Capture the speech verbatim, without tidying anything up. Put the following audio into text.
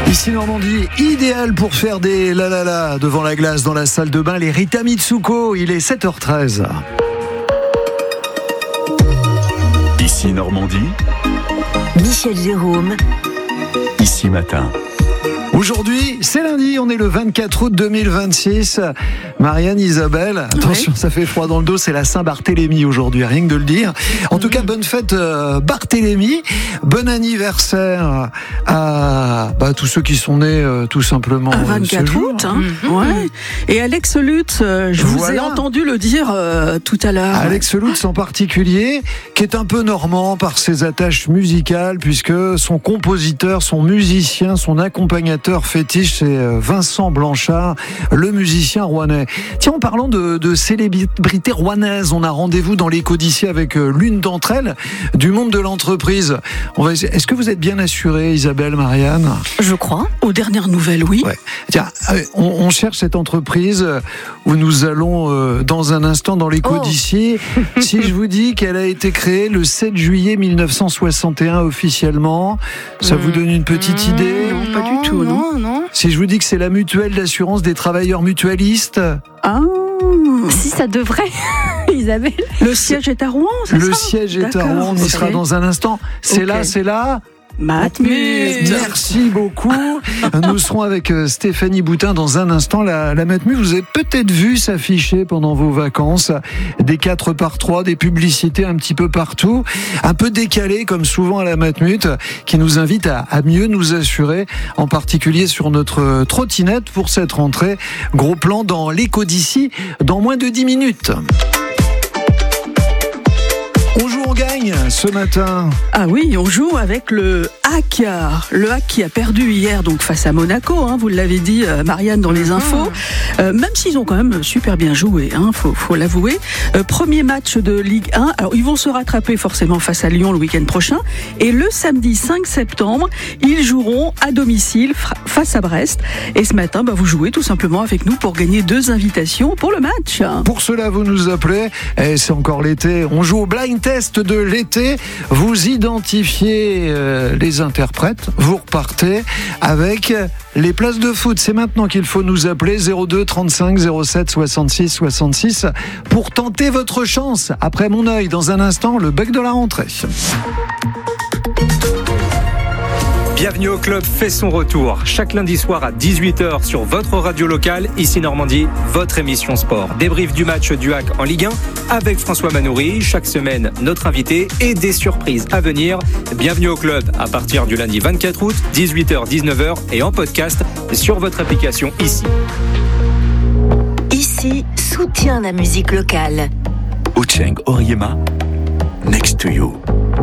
Ici Normandie, idéal pour faire des la la la devant la glace dans la salle de bain, les Rita Mitsuko, il est sept heures treize. Ici Normandie, Michel Jérôme, ici matin. Aujourd'hui, c'est lundi, on est le vingt-quatre août deux mille vingt-six. Marianne, Isabelle, attention, oui. Ça fait froid dans le dos, c'est la Saint-Barthélemy aujourd'hui, rien que de le dire. En mmh. tout cas, bonne fête euh, Barthélemy, bon anniversaire à bah, tous ceux qui sont nés euh, tout simplement à vingt-quatre août. Hein. Mmh. Ouais. Et Alex Lutz, euh, je voilà. vous ai entendu le dire euh, tout à l'heure. Alex Lutz en particulier, qui est un peu normand par ses attaches musicales, puisque son compositeur, son musicien, son accompagnateur fétiche, c'est Vincent Blanchard, le musicien rouennais. Tiens, en parlant de, de célébrités rouennaises, on a rendez-vous dans l'Éco-Odyssée avec l'une d'entre elles du monde de l'entreprise. On va essayer. Est-ce que vous êtes bien assurée, Isabelle, Marianne ? Je crois. Aux dernières nouvelles, oui. Ouais. Tiens, on, on cherche cette entreprise où nous allons euh, dans un instant dans l'Éco-Odyssée. Oh. Si je vous dis qu'elle a été créée le sept juillet mille neuf cent soixante et un officiellement, ça mmh. vous donne une petite mmh. idée ? Non, pas du tout. Non. Non, non. Si je vous dis que c'est la mutuelle d'assurance des travailleurs mutualistes. Ah, si ça devrait, Isabelle. Le siège est à Rouen, c'est Le ça ? siège est D'accord, à Rouen, on y okay. sera dans un instant. C'est okay. là, c'est là. Matmut. Merci beaucoup. Nous serons avec Stéphanie Boutin dans un instant. La, la Matmut, vous avez peut-être vu s'afficher pendant vos vacances des quatre par trois, des publicités un petit peu partout, un peu décalées comme souvent à la Matmut, qui nous invite à, à mieux nous assurer, en particulier sur notre trottinette pour cette rentrée. Gros plan dans l'Éco-Odyssée dans moins de dix minutes. On joue, on gagne ce matin. Ah oui, on joue avec le H A C. Le H A C qui a perdu hier donc face à Monaco, hein, vous l'avez dit euh, Marianne dans les infos. Euh, même s'ils ont quand même super bien joué, hein, faut, faut l'avouer. Euh, premier match de Ligue un. Alors ils vont se rattraper forcément face à Lyon le week-end prochain. Et le samedi cinq septembre, ils joueront à domicile face à Brest. Et ce matin, bah, vous jouez tout simplement avec nous pour gagner deux invitations pour le match. Pour cela, vous nous appelez. Et c'est encore l'été. On joue au blind test de l'été. Vous identifiez euh, les interprètes. Vous repartez avec les places de foot. C'est maintenant qu'il faut nous appeler zéro deux trente-cinq zéro sept soixante-six soixante-six pour tenter votre chance. Après mon œil, dans un instant, le bug de la rentrée. Bienvenue au club fait son retour. Chaque lundi soir à dix-huit heures sur votre radio locale, ici Normandie, votre émission sport. Débrief du match du H A C en Ligue un avec François Manoury. Chaque semaine, notre invité et des surprises à venir. Bienvenue au club à partir du lundi vingt-quatre août, dix-huit heures dix-neuf heures et en podcast sur votre application ici. Ici, soutient la musique locale. Ocheng Oriema, next to you.